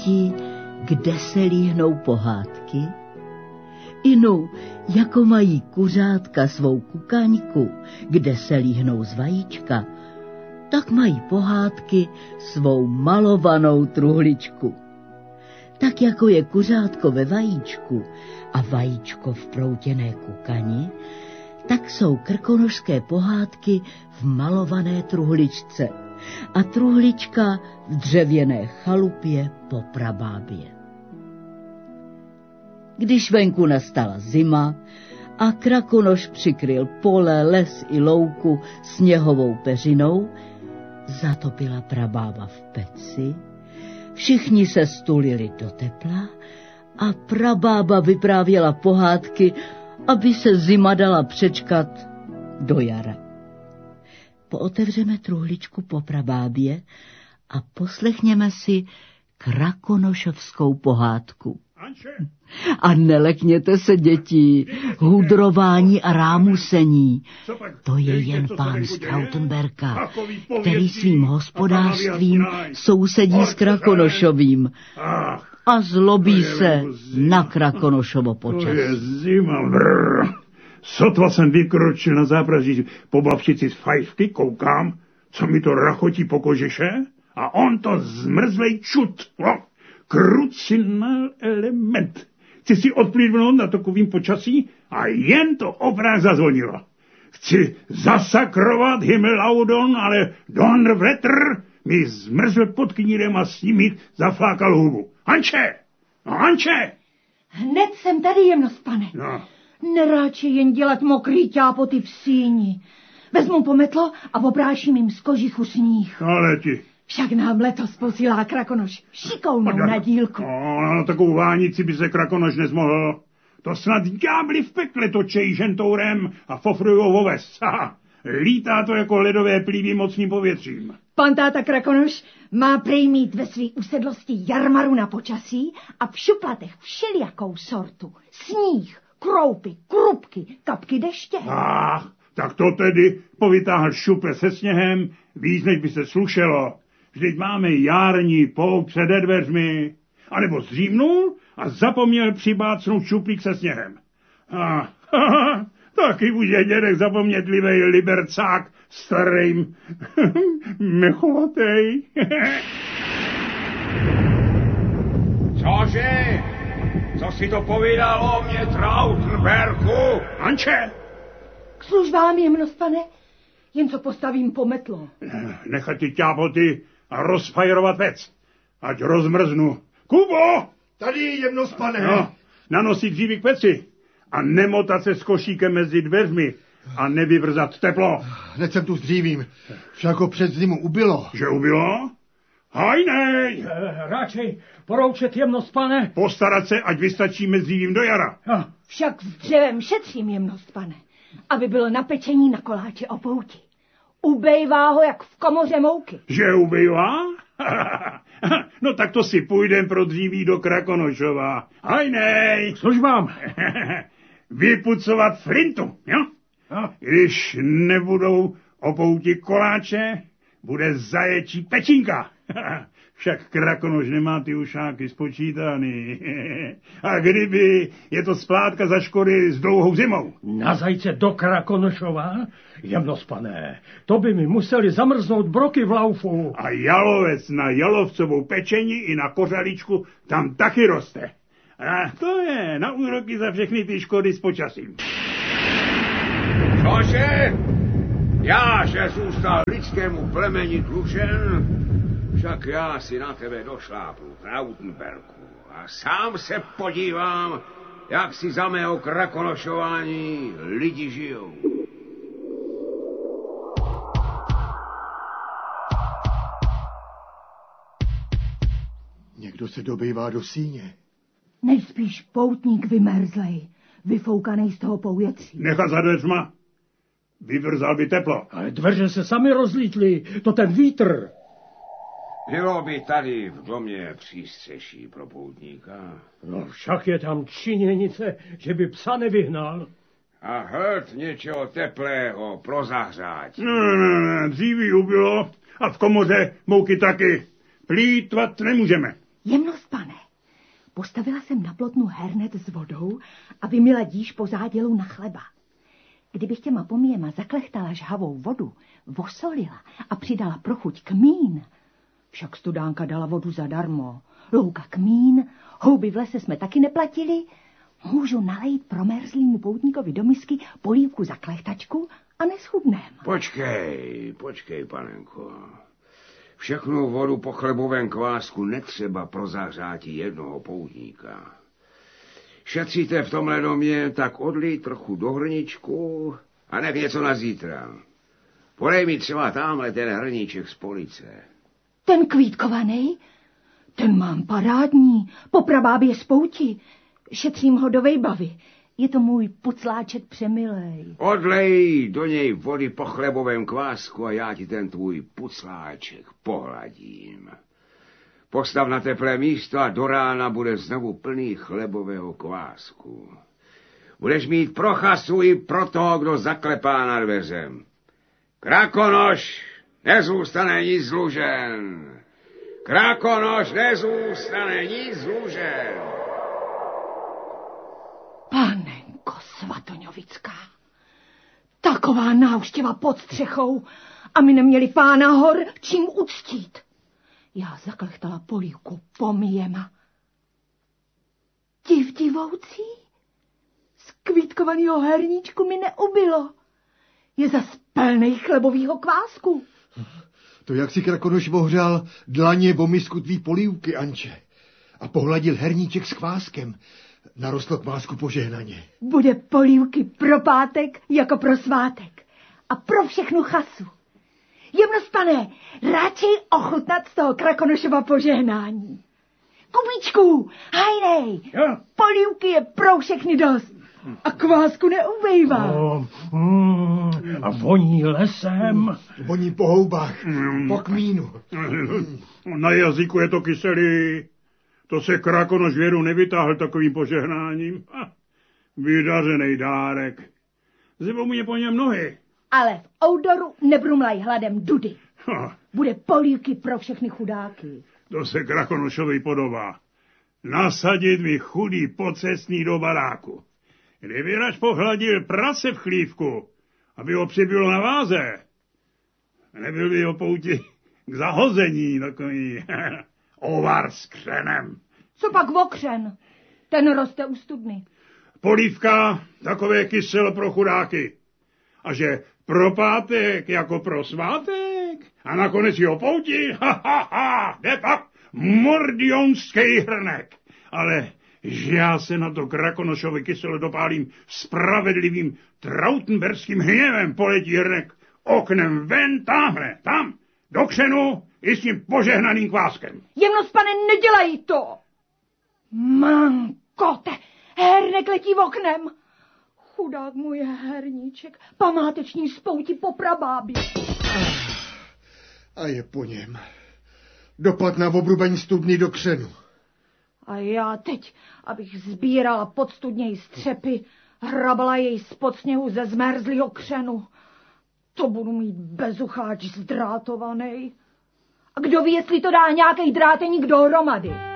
vědí, kde se líhnou pohádky? Inu, jako mají kuřátka svou kukaňku, kde se líhnou z vajíčka, tak mají pohádky svou malovanou truhličku. Tak jako je kuřátko ve vajíčku a vajíčko v proutěné kukani, tak jsou krkonošské pohádky v malované truhličce a truhlička v dřevěné chalupě po prabábě. Když venku nastala zima a Krakonoš přikryl pole, les i louku sněhovou peřinou, zatopila prabába v peci, všichni se stulili do tepla a prabába vyprávěla pohádky, aby se zima dala přečkat do jara. Pootevřeme truhličku po prabábě a poslechněme si krakonošovskou pohádku. A nelekněte se, děti, hudrování a rámusení. To je jen pán z Trautenberka, který svým hospodářstvím sousedí s Krakonošovým a zlobí se na Krakonošovo počasí. To je zima, brr. Sotva jsem vykročil na zápraží po babčici z fajfky, koukám, co mi to rachotí po kožiše, a on to zmrzlej čut. Krucinál element. Chci si odplivnout na takovým počasí a jen to oprák zazvonilo. Chci zasakrovat Himmelhaudon, ale Donnerwetter mi zmrzl pod knírem a s ním mi zaflákal hubu. Hanče! No, Hanče! Hned jsem tady, jemnost, pane. No. Neráče jen dělat mokrý ťápoty v síni. Vezmu pometlo a opráším jim z kožichu sníh. Ale ti... Však nám letos posílá Krakonoš šikovnou na dílku. Na takovou vánici by se Krakonoš nezmohl. To snad ďábli v pekle točejí žentourem a fofrujou oves. Lítá to jako ledové plívy mocným povětřím. Pan táta Krakonoš má prej mít ve svý usedlosti jarmaru na počasí a v šuplatech všelijakou sortu. Sníh, kroupy, krupky, kapky deště. Tak to tedy povytáhl šuple se sněhem, víc než by se slušelo. Vždyť máme jární pout před dveřmi. A nebo zřímnul a zapomněl přibácnout šuplík se sněhem. Taky už je dědek zapomnětlivej libercák, starým mechovatej. Cože? Co si to povídal o mě, Trautenberku? Anče! K službám, jemnost, pane, jen co postavím pometlo. Nechat ty ťápoty a rozfajrovat vec. Ať rozmrznu. Kubo! Tady, jemnost, pane. No, nanosit dříví k peci a nemotat se s košíkem mezi dveřmi a nevyvrzat teplo. Hned jsem tu s dřívím. Však před zimu ubylo. Že ubylo? Hajnej! Radšej poroučet, jemnost, pane. Postarat se, ať vystačíme s dřívím do jara. Však s dřevem šetřím, jemnost, pane, aby bylo na pečení na koláče o pouti. Ubejvá ho jak v komoře mouky. Že ubejvá? No tak to si půjdem pro dříví do Krakonošova. Hajnej! K službám. Vypucovat flintu, jo? Když nebudou o pouti koláče, bude zaječí pečínka. Však Krakonoš nemá ty ušáky spočítaný. A kdyby, je to splátka za škody s dlouhou zimou. Na zajce do Krakonošova? Jemnost, pane, to by mi museli zamrznout broky v laufu. A jalovec na jalovcovou pečení i na kořaličku tam taky roste. A to je na úroky za všechny ty škody s počasím. Cože? Já, že zůstal lidskému plemeni dlužen, však já si na tebe došlápnu, Trautenberku, a sám se podívám, jak si za mého krakonošování lidi žijou. Někdo se dobývá do síně. Nejspíš poutník vymerzlej, vyfoukanej z toho povětří. Nechat za dveřma. Vyvrzal by teplo. Ale dveře se sami rozlítly, to ten vítr. Bylo by tady v domě přístřeší pro poutníka. No však je tam činěnice, že by psa nevyhnal. A hled něčeho teplého pro zahřát. Ne, dříví ubylo a v komoře mouky taky. Plýtvat nemůžeme. Jemnost, pane, Postavila jsem na plotnu hernet s vodou a vymila díš pozádělou na chleba. Kdybych těma poměma zaklechtala žhavou vodu, vosolila a přidala pro chuť kmín, však studánka dala vodu zadarmo, louka kmín, houby v lese jsme taky neplatili, můžu nalejt promerzlýmu poutníkovi do misky polívku za klechtačku a neschudném. Počkej, panenko. Všechnu vodu po chlebovém kvásku netřeba pro zahřátí jednoho poutníka. Šetříte v tomhle domě, tak odlij trochu do hrničku a nech něco na zítra. Podej mi třeba tamhle ten hrníček z police. Ten kvítkovaný? Ten mám parádní, po prabábě z pouti. Šetřím ho do vejbavy. Je to můj pucláček přemilej. Odlej do něj vody po chlebovém kvásku a já ti ten tvůj pucláček pohladím. Postav na teplé místo a do rána bude znovu plný chlebového kvásku. Budeš mít pro chasu i pro toho, kdo zaklepá na dveřem. Krakonoš, nezůstane nic dlužen. Krakonoš, nezůstane nic dlužen. Panenko Svatoňovická, taková návštěva pod střechou a my neměli pána hor čím uctít. Já zaklechtala polívku poměma. Divoucí, z kvítkovaného herníčku mi neubylo. Je zas plnej chlebovýho kvásku. To jak si Krakonoš ohřál dlaně o misku tvý polívky, Anče, a pohladil herníček s kváskem, narostlo kvásku požehnaně. Bude polívky pro pátek jako pro svátek a pro všechnu chasu. Jemnospané, radši ochutnat z toho Krakonošova požehnání. Kubíčku, hajnej, polívky je pro všechny dost a kvásku neubejvá. A voní lesem. Voní po houbách, po kmínu. Na jazyku je to kyselý. To se Krakonoš věru nevytáhl takovým požehnáním. Vydařenej dárek. Zibou mě po něm nohy. Ale v oudoru nebrumlaj hladem dudy. Bude polívky pro všechny chudáky. To se Krakonošovi podobá. Nasadit mi chudý pocestný do baráku. Kdyby rač pohladil prase v chlívku, aby ho přibylo na váze, nebyl by ho pouti k zahození takový ovar s křenem. Co pak okřen? Ten roste u studny. Polívka, takové kyselo pro chudáky. A že pro pátek jako pro svátek a nakonec jeho pouti, jde pak mordionský hrnek. Ale že já se na to Krakonošovi kyselo dopálím spravedlivým trautenberským hněvem, poletí hrnek oknem ven tamhle, tam, do křenu i s tím požehnaným kváskem. Jemnospane, nedělej to! Mankote, hernek letí oknem. Chudák můj herníček, památeční spouti po prabábě. A je po něm. Dopad na obrubeň studny do křenu. A já teď, abych sbírala pod studněj střepy, hrabala jej spod sněhu ze zmerzlýho křenu. To budu mít bezucháč zdrátovaný. A kdo ví, jestli to dá nějaký dráteník dohromady.